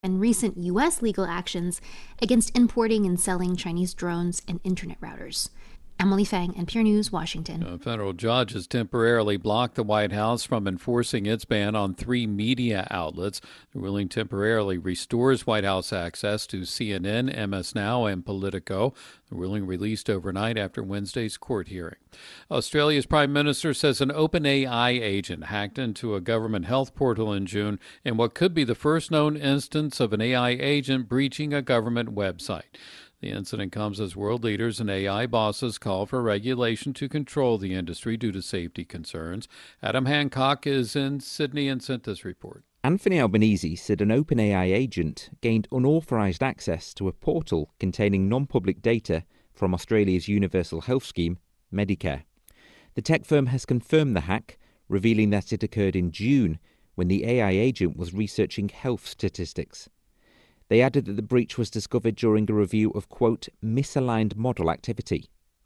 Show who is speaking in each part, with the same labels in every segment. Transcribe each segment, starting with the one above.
Speaker 1: and recent U.S. legal actions against importing and selling Chinese drones and internet routers. Emily Fang, NPR News, Washington.
Speaker 2: A federal judge has temporarily blocked the White House from enforcing its ban on 3 media outlets. The ruling temporarily restores White House access to CNN, MS Now, and Politico. The ruling released overnight after Wednesday's court hearing. Australia's Prime Minister says an OpenAI agent hacked into a government health portal in June in what could be the first known instance of an AI agent breaching a government website. The incident comes as world leaders and AI bosses call for regulation to control the industry due to safety concerns. Adam Hancock is in Sydney and sent this report.
Speaker 3: Anthony Albanese said an OpenAI agent gained unauthorised access to a portal containing non-public data from Australia's universal health scheme, Medicare. The tech firm has confirmed the hack, revealing that it occurred in June when the AI agent was researching health statistics. They added that the breach was discovered during a review of, quote, misaligned model activity.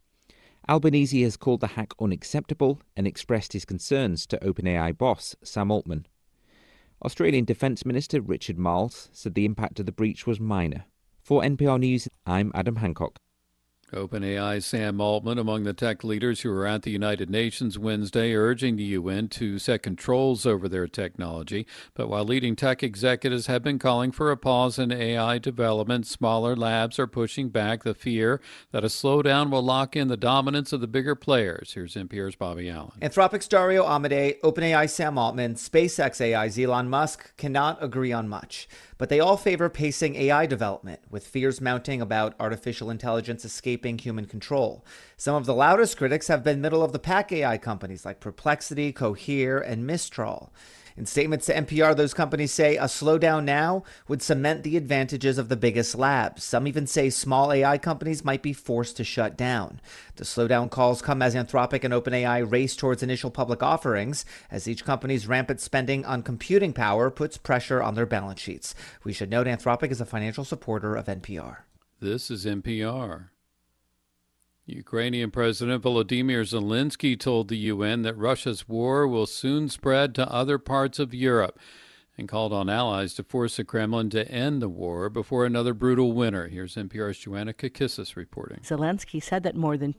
Speaker 3: Albanese has called the hack unacceptable and expressed his concerns to OpenAI boss Sam Altman. Australian Defence Minister Richard Marles said the impact of the breach was minor. For NPR News, I'm Adam Hancock.
Speaker 2: OpenAI's Sam Altman among the tech leaders who were at the United Nations Wednesday urging the UN to set controls over their technology. But while leading tech executives have been calling for a pause in AI development, smaller labs are pushing back the fear that a slowdown will lock in the dominance of the bigger players. Here's NPR's Bobby Allen.
Speaker 4: Anthropic's Dario Amodei, OpenAI Sam Altman, SpaceX AI's Elon Musk cannot agree on much. But they all favor pacing AI development, with fears mounting about artificial intelligence escaping human control. Some of the loudest critics have been middle-of-the-pack AI companies like Perplexity, Cohere, and Mistral. In statements to NPR, those companies say a slowdown now would cement the advantages of the biggest labs. Some even say small AI companies might be forced to shut down. The slowdown calls come as Anthropic and OpenAI race towards initial public offerings, as each company's rampant spending on computing power puts pressure on their balance sheets. We should note Anthropic is a financial supporter of NPR.
Speaker 2: This is NPR. Ukrainian President Volodymyr Zelensky told the UN that Russia's war will soon spread to other parts of Europe and called on allies to force the Kremlin to end the war before another brutal winter. Here's NPR's Joanna Kakissis reporting.
Speaker 5: Zelensky said that more than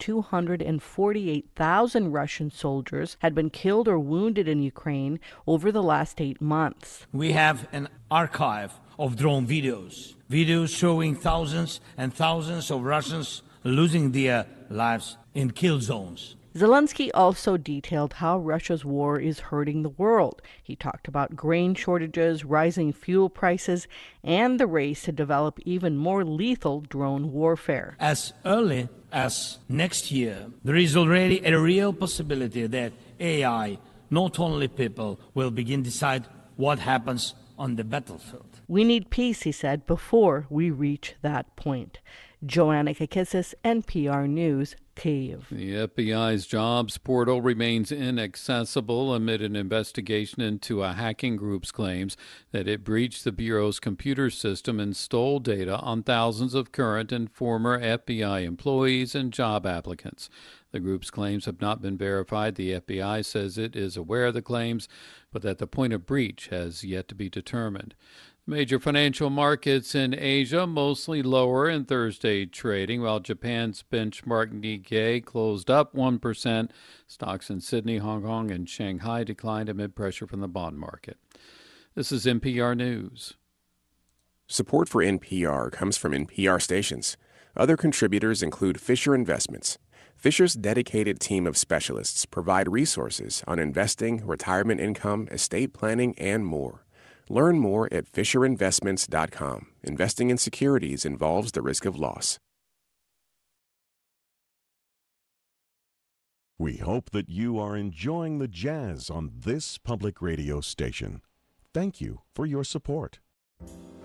Speaker 5: 248,000 Russian soldiers had been killed or wounded in Ukraine over the last 8 months.
Speaker 6: We have an archive of drone videos showing thousands and thousands of Russians losing their lives in kill zones.
Speaker 5: Zelensky also detailed how Russia's war is hurting the world. He talked about grain shortages, rising fuel prices, and the race to develop even more lethal drone warfare.
Speaker 6: As early as next year, there is already a real possibility that AI, not only people, will begin to decide what happens on the battlefield.
Speaker 5: We need peace, he said, before we reach that point. Joanna Kakissis, NPR News, Kyiv.
Speaker 2: The FBI's jobs portal remains inaccessible amid an investigation into a hacking group's claims that it breached the Bureau's computer system and stole data on thousands of current and former FBI employees and job applicants. The group's claims have not been verified. The FBI says it is aware of the claims, but that the point of breach has yet to be determined. Major financial markets in Asia mostly lower in Thursday trading, while Japan's benchmark Nikkei closed up 1%. Stocks in Sydney, Hong Kong, and Shanghai declined amid pressure from the bond market. This is NPR News.
Speaker 7: Support for NPR comes from NPR stations. Other contributors include Fisher Investments. Fisher's dedicated team of specialists provide resources on investing, retirement income, estate planning, and more. Learn more at FisherInvestments.com. Investing in securities involves the risk of loss.
Speaker 8: We hope that you are enjoying the jazz on this public radio station. Thank you for your support.